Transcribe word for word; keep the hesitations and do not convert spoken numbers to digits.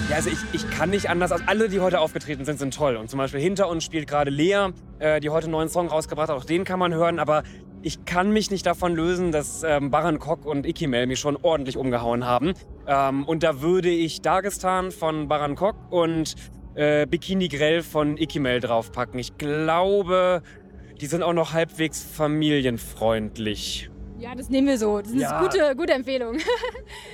Ja, also ich, ich kann nicht anders. Also alle, die heute aufgetreten sind, sind toll. Und zum Beispiel hinter uns spielt gerade Lea, äh, die heute einen neuen Song rausgebracht hat. Auch den kann man hören. Aber ich kann mich nicht davon lösen, dass ähm, Baran Kok und Ikimel mich schon ordentlich umgehauen haben. Ähm, und da würde ich Dagestan von Baran Kok und äh, Bikini Grell von Ikimel draufpacken. Ich glaube, die sind auch noch halbwegs familienfreundlich. Ja, das nehmen wir so. Das ist Ja. eine gute, gute Empfehlung.